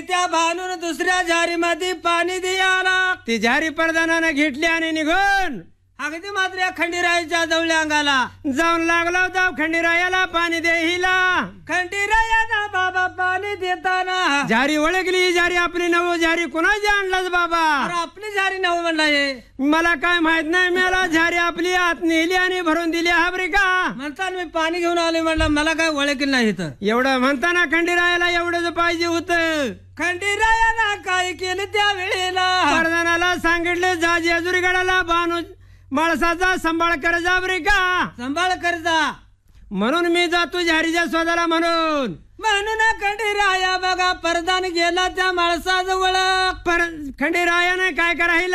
त्या भानून दुसऱ्या झारीमध्ये पाणी द्याला ती झारी प्रधानानं घेतली आणि निघून अगदी मात्र या खंडीरायाच्या जवळ अंगाला जाऊन लागला जाव खंडीरायाला पाणी दे हिला. खंडीरायाना बाबा पाणी देताना झारी ओळखली, झारी आपली नवो, झारी कोणाची आणलाच बाबा. अरे आपली झारी नव म्हणलाय मला काय माहित नाही, मला झारी आपली आत नेली आणि भरून दिली हाबरी का म्हणताना मी पाणी घेऊन आले म्हणलं मला काय ओळखील नाही तर एवढं म्हणताना खंडीरायाला एवढंच पाहिजे होतं. खंडीरायाना काय केलं त्या वेळेला प्रधानाला सांगितले जा जेजुरीगडाला बानू माणसाचा सांभाळ कर जा बरे का, सांभाळ करजा. म्हणून मी जातो झारीच्या शोधाला म्हणून. म्हणून खंडीराया बघा परदान गेला त्या माणसाजवळ. खंडीरायाने काय करायला